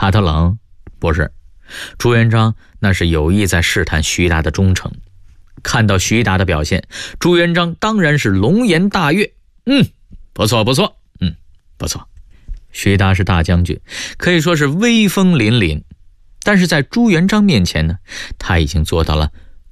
怕他冷？不是，朱元璋那是有意在试探徐达的忠诚。看到徐达的表现，朱元璋当然是龙颜大悦。不错，不错。徐达是大将军，可以说是威风凛凛，但是在朱元璋面前呢，他已经做到了